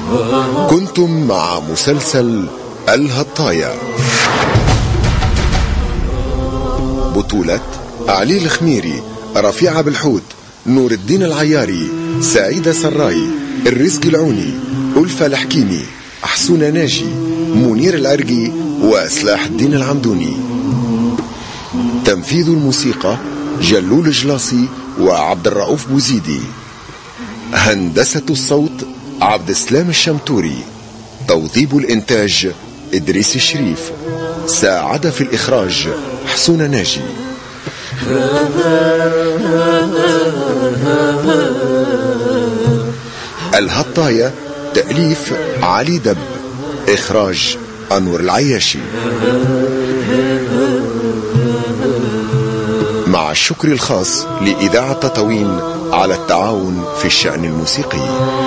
كنتم مع مسلسل الهطاية، بطولة علي الخميري، رفيعة بالحوت، نور الدين العياري، سعيدة سراي، الرزق العوني، ألفة الحكيمي، حسونة ناجي، منير العرقي، وسلاح الدين العمدوني. تنفيذ الموسيقى جلول الجلاصي وعبد الرؤوف بوزيدي. هندسة الصوت عبد السلام الشمتوري. توظيب الإنتاج إدريس الشريف. ساعد في الإخراج حسونة ناجي. الهطاية تأليف علي دب، إخراج أنور العياشي، مع الشكر الخاص لإذاعة تطاوين على التعاون في الشأن الموسيقي.